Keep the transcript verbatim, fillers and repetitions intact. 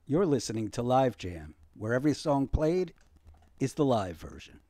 You're listening to Live Jam, where every song played is the live version.